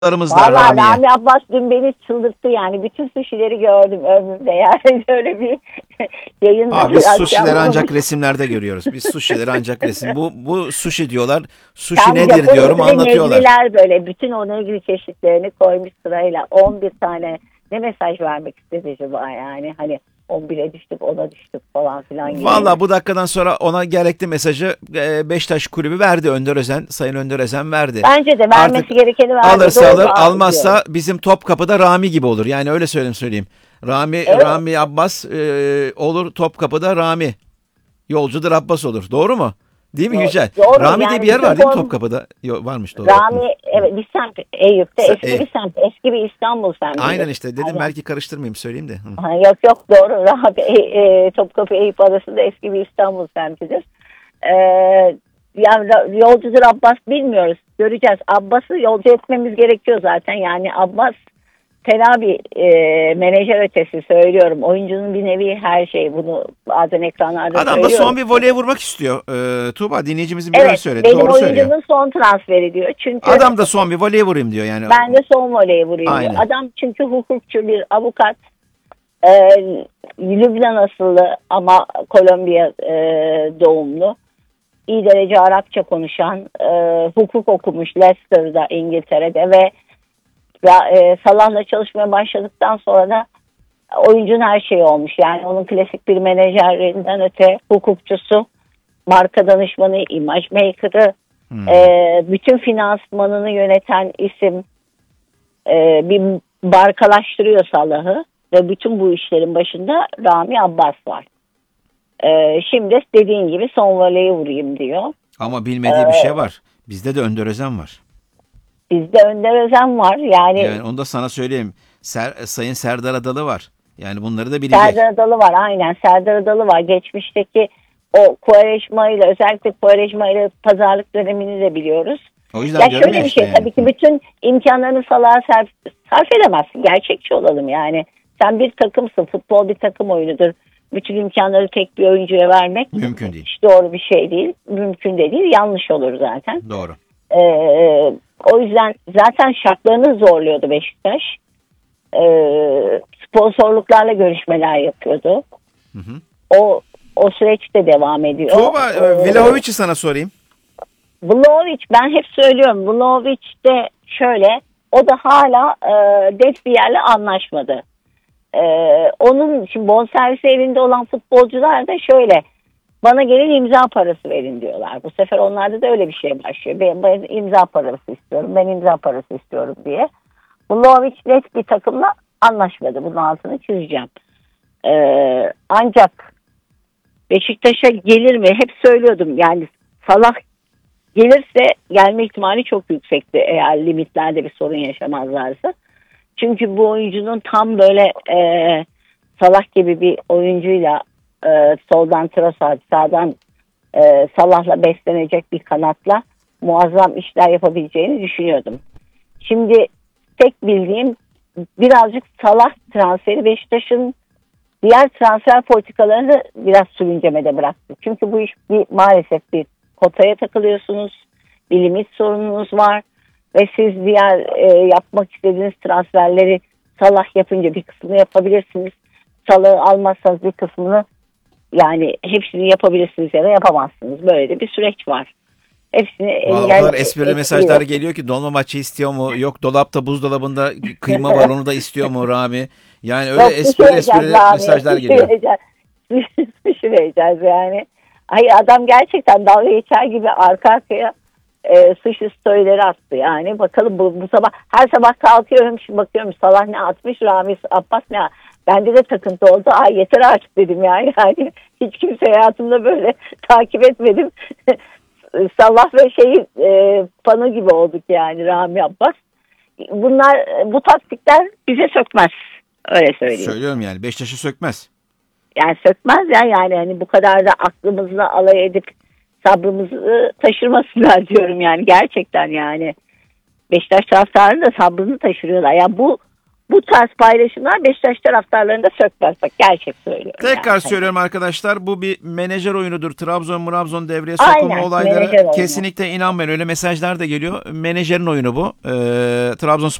Larımızla Vallahi Rami'ye. Rami Abbas dün beni çıldırttı yani. Bütün suşileri gördüm ömrümde yani. Öyle bir yayında Abi biz akşam sushi'leri olmuş. ancak resimlerde görüyoruz. Biz sushi'leri ancak resim. Bu sushi diyorlar. Sushi Tam nedir Japon diyorum usulü anlatıyorlar. negriler böyle. Bütün o negri çeşitlerini koymuş sırayla. 11 tane ne mesaj vermek istedi acaba yani. Hani 11'e düştük, ona düştük falan filan gibi. Valla bu dakikadan sonra ona gerekli mesajı Beşiktaş Kulübü verdi. Önder Özen, Sayın Önder Özen verdi. Bence de Artık vermesi gerekeni verdi. alırsa Doğru alır, diyorum. almazsa bizim Topkapı'da Rami gibi olur. Yani öyle söyleyeyim. Evet. Rami Abbas olur, Topkapı'da Rami. Yolcudur Abbas olur. Doğru mu? Değil mi Yücel? Doğru Rami diye bir yani yer bütün var değil mi Topkapı'da? Varmış doğru. Hı. Rami evet bir semt Eyüp'te eski E, bir semt eski bir İstanbul semtidir. aynen işte dedim Aynen. belki karıştırmayayım söyleyeyim de. Hı. Ha, yok yok doğru Rami Topkapı Eyüp arasında eski bir İstanbul semtidir. E, yani yolcudur Abbas bilmiyoruz göreceğiz. Abbas'ı yolcu etmemiz gerekiyor zaten yani Abbas fena bir menajer ötesi söylüyorum. Oyuncunun bir nevi her şey bunu bazen ekranlarda Adam da söylüyorum. son bir voleye vurmak istiyor. Tuğba dinleyicimizin biri öyle Evet söyledi. benim Doğru söylüyor. oyuncunun son transferi diyor. Çünkü Adam da son bir voleye vurayım diyor yani. ben de son voleyi vurayım diyor. Aynen. Adam çünkü hukukçu bir avukat. E, Lübnan asıllı ama Kolombiya doğumlu. İyi derece Arapça konuşan, hukuk okumuş Leicester'da İngiltere'de ve Salah'la çalışmaya başladıktan sonra da oyuncunun her şeyi olmuş. Yani onun klasik bir menajerinden öte hukukçusu, marka danışmanı, imaj maker'ı, bütün finansmanını yöneten isim, bir markalaştırıyor Salah'ı ve bütün bu işlerin başında Rami Abbas var. Şimdi dediğin gibi son voleyi vurayım diyor. Ama bilmediği bir şey var. Bizde de Önder Özen var. Bizde Önder Özen var. Yani Yani onu da sana söyleyeyim. Sayın Serdar Adalı var. Yani bunları da bilecek. Serdar Adalı var aynen. Serdar Adalı var. Geçmişteki o Quaresma ile özellikle Quaresma ile pazarlık dönemini de biliyoruz. O yüzden Ya diyorum ya şöyle bir işte şey yani. tabii ki bütün imkanlarını salaha sarf edemezsin. Gerçekçi olalım yani. Sen bir takımsın. Futbol bir takım oyunudur. Bütün imkanları tek bir oyuncuya vermek Mümkün değil. hiç doğru bir şey değil. Mümkün de değil. Yanlış olur zaten. Doğru. O yüzden zaten şartlarını zorluyordu Beşiktaş. Sponsorluklarla görüşmeler yapıyordu. Hı hı. O süreç de devam ediyor. Tuğba, Vlahovic'i sana sorayım. Vlahovic ben hep söylüyorum. Vlahovic de şöyle o da hala net bir yerle anlaşmadı. Onun şimdi bonservisi elinde olan futbolcular da şöyle bana gelin imza parası verin diyorlar. Bu sefer onlarda da öyle bir şey başlıyor. Ben imza parası istiyorum. Ben imza parası istiyorum diye. Vlahovic net bir takımla anlaşmadı. Bunun altını çizeceğim. Ancak Beşiktaş'a gelir mi? Hep söylüyordum. Yani Salah gelirse gelme ihtimali çok yüksekti. Eğer limitlerde bir sorun yaşamazlarsa. Çünkü bu oyuncunun tam böyle Salah gibi bir oyuncuyla soldan Trossard, sağdan Salah'la beslenecek bir kanatla muazzam işler yapabileceğini düşünüyordum. Şimdi tek bildiğim birazcık Salah transferi Beşiktaş'ın diğer transfer politikalarını biraz sürüncemede bıraktı. Çünkü bu iş maalesef bir kotaya takılıyorsunuz. Bir limit sorununuz var. Ve siz diğer yapmak istediğiniz transferleri Salah yapınca bir kısmını yapabilirsiniz. Salah'ı almazsanız bir kısmını yani hepsini yapabilirsiniz ya da yapamazsınız. Böyle de bir süreç var. Hepsini Vallahi o kadar esprili mesajlar geliyor ki Dolmabahçe istiyor mu? Yok dolapta buzdolabında kıyma var onu da istiyor mu Rami? Yani öyle Yok, esprili mesajlar geliyor. Düşüreceğiz yani. Ay adam gerçekten dalga geçer gibi arka arkaya suç storyleri attı yani. Bakalım bu sabah her sabah kalkıyorum şimdi bakıyorum Salah ne atmış Rami Abbas ne bende de takıntı oldu. Ay yeter artık dedim yani. Yani hiç kimse hayatımda böyle takip etmedim. Salah ve fanı gibi olduk yani Rami Abbas. Bu taktikler bize sökmez. Öyle söyleyeyim. Söylüyorum yani Beşiktaş'ı sökmez. Yani sökmez ya yani hani bu kadar da aklımızla alay edip sabrımızı taşırmasınlar diyorum yani gerçekten yani. Beşiktaş taraftarı da sabrını taşırıyorlar. Ya bu tarz paylaşımlar Beşiktaş taraftarlarını da sökmez. Bak gerçek söylüyorum. Tekrar yani. söylüyorum arkadaşlar, bu bir menajer oyunudur. Trabzon devreye Aynen, sokma menajer olayları oyunu. kesinlikle inanmayın. Öyle mesajlar da geliyor. Menajerin oyunu bu. Trabzonspor